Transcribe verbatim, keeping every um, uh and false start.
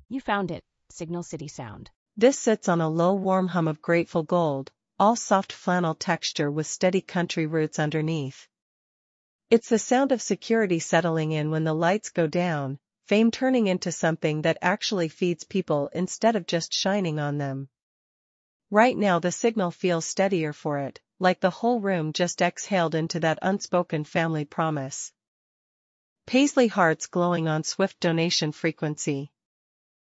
You found it, Signal City Sound. This sits on a low warm hum of grateful gold, all soft flannel texture with steady country roots underneath. It's the sound of security settling in when the lights go down, fame turning into something that actually feeds people instead of just shining on them. Right now the signal feels steadier for it, like the whole room just exhaled into that unspoken family promise. Paisley hearts glowing on swift donation frequency.